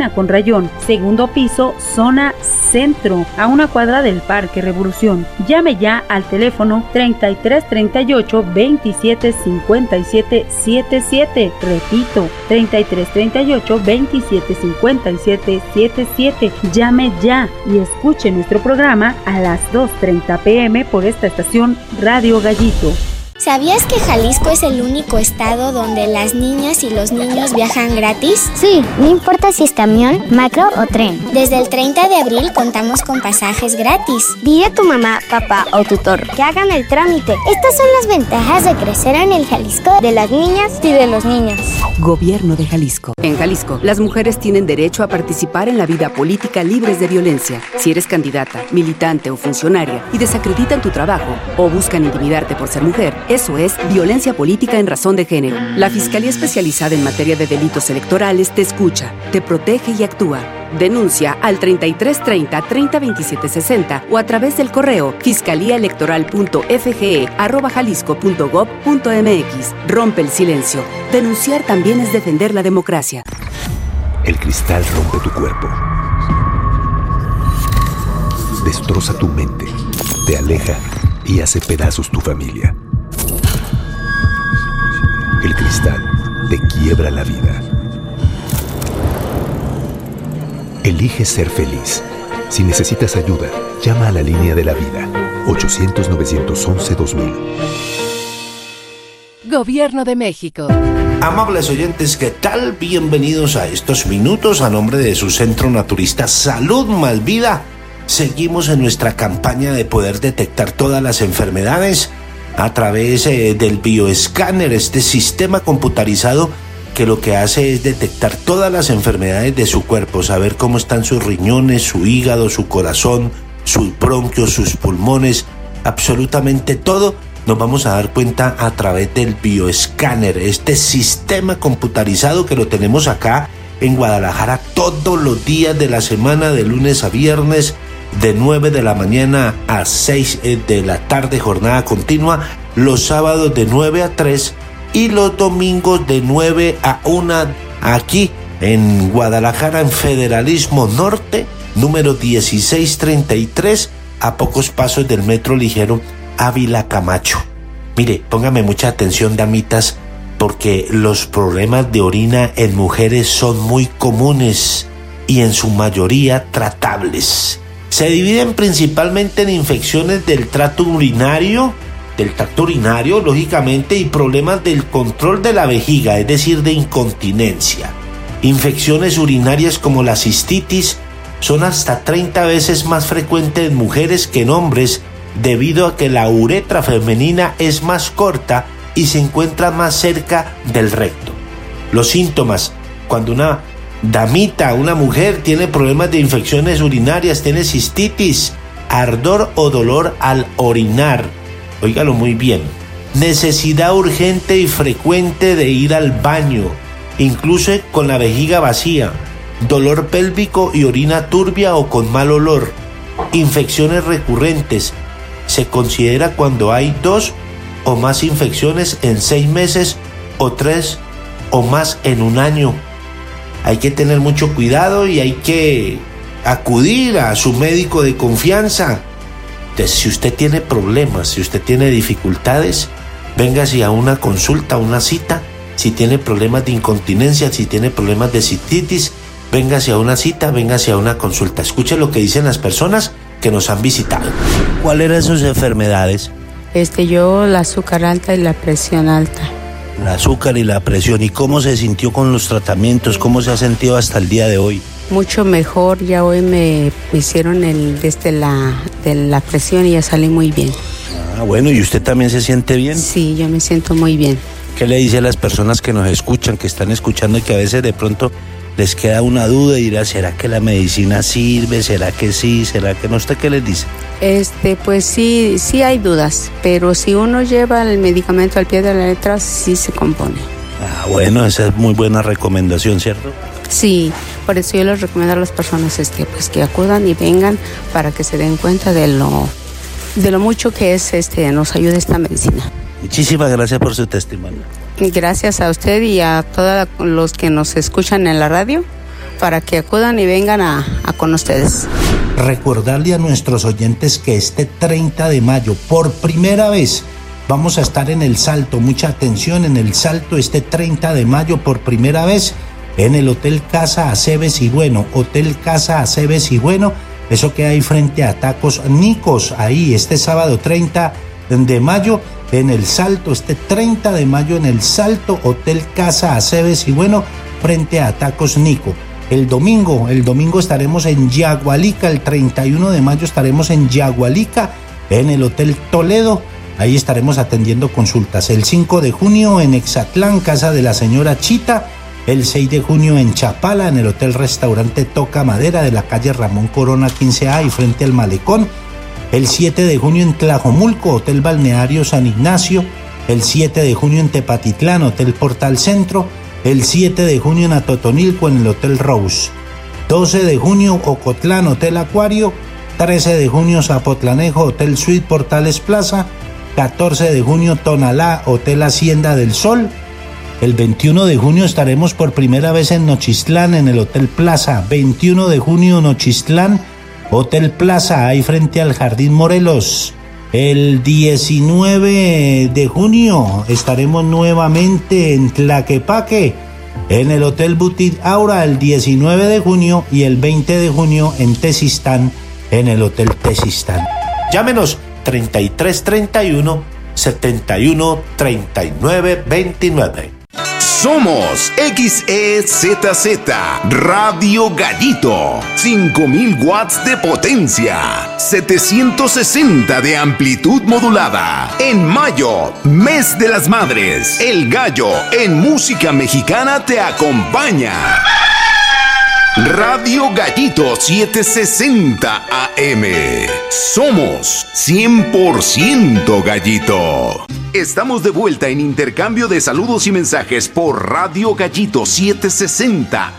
esquina con Rayón, segundo piso, zona centro, a una cuadra del Parque Revolución. Llame ya al teléfono 3338 27 57 77. Repito, 3338 27 57 77. Llame ya y escuche nuestro programa a las 2:30 p.m. por esta estación Radio Gallito. ¿Sabías que Jalisco es el único estado donde las niñas y los niños viajan gratis? Sí, no importa si es camión, macro o tren. Desde el 30 de abril contamos con pasajes gratis. Dile a tu mamá, papá o tutor que hagan el trámite. Estas son las ventajas de crecer en el Jalisco de las niñas y de los niños. Gobierno de Jalisco. En Jalisco, las mujeres tienen derecho a participar en la vida política libres de violencia. Si eres candidata, militante o funcionaria y desacreditan tu trabajo o buscan intimidarte por ser mujer, eso es violencia política en razón de género. La Fiscalía Especializada en Materia de Delitos Electorales te escucha, te protege y actúa. Denuncia al 3330 30 27 60 o a través del correo fiscaliaelectoral.fge@jalisco.gov.mx. Rompe el silencio. Denunciar también es defender la democracia. El cristal rompe tu cuerpo. Destroza tu mente, te aleja y hace pedazos tu familia. El cristal te quiebra la vida. Elige ser feliz. Si necesitas ayuda, llama a la línea de la vida. 800-911-2000. Gobierno de México. Amables oyentes, ¿qué tal? Bienvenidos a estos minutos a nombre de su centro naturista Salud Más Vida. Seguimos en nuestra campaña de poder detectar todas las enfermedades a través del bioescáner, este sistema computarizado que lo que hace es detectar todas las enfermedades de su cuerpo, saber cómo están sus riñones, su hígado, su corazón, sus bronquios, sus pulmones, absolutamente todo. Nos vamos a dar cuenta a través del bioescáner, este sistema computarizado que lo tenemos acá en Guadalajara todos los días de la semana, de lunes a viernes, de 9 de la mañana a 6 de la tarde, jornada continua, los sábados de 9 a 3 y los domingos de 9 a 1, aquí en Guadalajara, en Federalismo Norte, número 1633, a pocos pasos del metro ligero Ávila Camacho. Mire, póngame mucha atención, damitas, porque los problemas de orina en mujeres son muy comunes y en su mayoría tratables. Se dividen principalmente en infecciones del tracto urinario, lógicamente, y problemas del control de la vejiga, es decir, de incontinencia. Infecciones urinarias como la cistitis son hasta 30 veces más frecuentes en mujeres que en hombres, debido a que la uretra femenina es más corta y se encuentra más cerca del recto. Los síntomas: cuando una damita, una mujer, tiene problemas de infecciones urinarias, tiene cistitis, ardor o dolor al orinar, óigalo muy bien, necesidad urgente y frecuente de ir al baño, incluso con la vejiga vacía, dolor pélvico y orina turbia o con mal olor, infecciones recurrentes. Se considera cuando hay 2 o más infecciones en 6 meses o 3 o más en un año. Hay que tener mucho cuidado y hay que acudir a su médico de confianza. Entonces, si usted tiene problemas, si usted tiene dificultades, véngase a una consulta, a una cita. Si tiene problemas de incontinencia, si tiene problemas de cistitis, véngase a una cita, véngase a una consulta. Escuche lo que dicen las personas que nos han visitado. ¿Cuáles eran sus enfermedades? Yo el azúcar alta y la presión alta. El azúcar y la presión. ¿Y cómo se sintió con los tratamientos? ¿Cómo se ha sentido hasta el día de hoy? Mucho mejor, ya hoy me hicieron de la presión y ya salí muy bien. Ah, bueno, ¿y usted también se siente bien? Sí, yo me siento muy bien. ¿Qué le dice a las personas que nos escuchan, que están escuchando y que a veces de pronto les queda una duda y dirá, ¿será que la medicina sirve? ¿Será que sí? ¿Será que no? ¿Usted qué les dice? Pues sí hay dudas, pero si uno lleva el medicamento al pie de la letra, sí se compone. Ah, bueno, esa es muy buena recomendación, ¿cierto? Sí, por eso yo les recomiendo a las personas pues que acudan y vengan para que se den cuenta de lo mucho que es nos ayuda esta medicina. Muchísimas gracias por su testimonio. Gracias a usted y a todos los que nos escuchan en la radio para que acudan y vengan a con ustedes. Recordarle a nuestros oyentes que este 30 de mayo, por primera vez, vamos a estar en El Salto. Mucha atención, en El Salto este 30 de mayo, por primera vez, en el Hotel Casa Aceves y Bueno. Hotel Casa Aceves y Bueno, eso que hay frente a Tacos Nicos, ahí este sábado 30 de mayo, en El Salto, este 30 de mayo en El Salto, Hotel Casa Aceves y Bueno, frente a Tacos Nico. El domingo estaremos en Yagualica, el 31 de mayo estaremos en Yagualica, en el Hotel Toledo, ahí estaremos atendiendo consultas. El 5 de junio en Exatlán, Casa de la Señora Chita, el 6 de junio en Chapala, en el Hotel Restaurante Toca Madera de la calle Ramón Corona 15A y frente al Malecón. El 7 de junio en Tlajomulco, Hotel Balneario San Ignacio. El 7 de junio en Tepatitlán, Hotel Portal Centro. El 7 de junio en Atotonilco, en el Hotel Rose. 12 de junio, Ocotlán, Hotel Acuario. 13 de junio, Zapotlanejo, Hotel Suite Portales Plaza. 14 de junio, Tonalá, Hotel Hacienda del Sol. El 21 de junio estaremos por primera vez en Nochistlán, en el Hotel Plaza. 21 de junio, Nochistlán, Hotel Plaza, ahí frente al Jardín Morelos. El 19 de junio estaremos nuevamente en Tlaquepaque, en el Hotel Boutique Aura, el 19 de junio, y el 20 de junio en Tezistán, en el Hotel Tezistán. Llámenos 3331 71 39 29. Somos XEZZ Radio Gallito, 5000 watts de potencia, 760 de amplitud modulada. En mayo, mes de las madres, El Gallo en música mexicana te acompaña. Radio Gallito 760 AM. Somos 100% Gallito. Estamos de vuelta en intercambio de saludos y mensajes por Radio Gallito 760